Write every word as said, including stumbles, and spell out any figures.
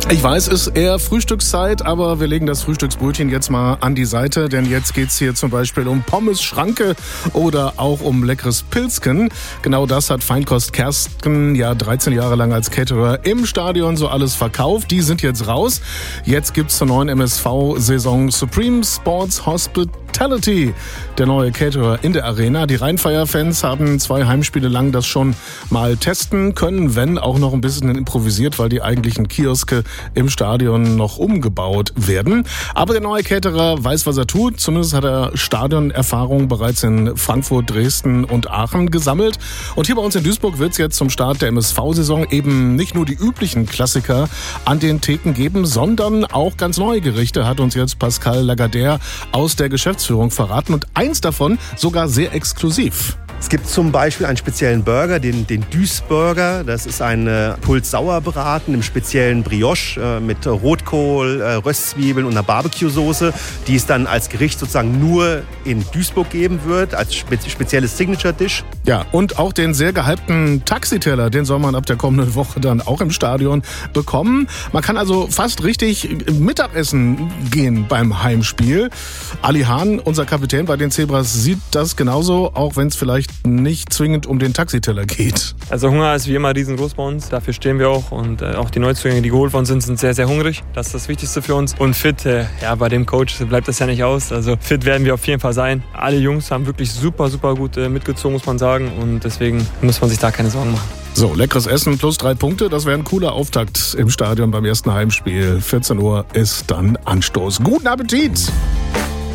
Ich weiß, es ist eher Frühstückszeit, aber wir legen das Frühstücksbrötchen jetzt mal an die Seite, denn jetzt geht's hier zum Beispiel um Pommes Schranke oder auch um leckeres Pilzken. Genau das hat Feinkost Kersten ja dreizehn Jahre lang als Caterer im Stadion so alles verkauft. Die sind jetzt raus. Jetzt gibt's zur neuen M S V-Saison Supreme Sports Hospitality, der neue Caterer in der Arena. Die Rheinfire-Fans haben zwei Heimspiele lang das schon mal testen können, wenn auch noch ein bisschen improvisiert, weil die eigentlichen Kioske im Stadion noch umgebaut werden. Aber der neue Caterer weiß, was er tut. Zumindest hat er Stadionerfahrung bereits in Frankfurt, Dresden und Aachen gesammelt. Und hier bei uns in Duisburg wird es jetzt zum Start der M S V-Saison eben nicht nur die üblichen Klassiker an den Theken geben, sondern auch ganz neue Gerichte, hat uns jetzt Pascal Lagardère aus der Geschäftsführung verraten. Und eins davon sogar sehr exklusiv. Es gibt zum Beispiel einen speziellen Burger, den, den Duisburger. Das ist ein äh, Puls-Sauerbraten im speziellen Brioche äh, mit Rotkohl, äh, Röstzwiebeln und einer Barbecue-Soße, die es dann als Gericht sozusagen nur in Duisburg geben wird, als spe- spezielles Signature-Dish. Ja, und auch den sehr gehypten Taxiteller, den soll man ab der kommenden Woche dann auch im Stadion bekommen. Man kann also fast richtig Mittagessen gehen beim Heimspiel. Ali Hahn, unser Kapitän bei den Zebras, sieht das genauso, auch wenn es vielleicht nicht zwingend um den Taxiteller geht. Also Hunger ist wie immer riesengroß bei uns, dafür stehen wir auch und äh, auch die Neuzugänge, die geholt worden sind, sind sehr, sehr hungrig. Das ist das Wichtigste für uns. Und fit, äh, ja, bei dem Coach bleibt das ja nicht aus. Also fit werden wir auf jeden Fall sein. Alle Jungs haben wirklich super, super gut äh, mitgezogen, muss man sagen, und deswegen muss man sich da keine Sorgen machen. So, leckeres Essen plus drei Punkte, das wäre ein cooler Auftakt im Stadion beim ersten Heimspiel. vierzehn Uhr ist dann Anstoß. Guten Appetit!